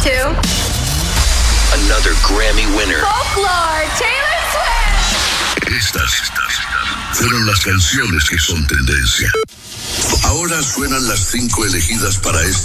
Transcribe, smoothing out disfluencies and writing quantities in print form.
to Another Grammy winner. Folklore, Taylor Swift. Estas fueron las canciones que son tendencia. Ahora suenan las 5 elegidas para esta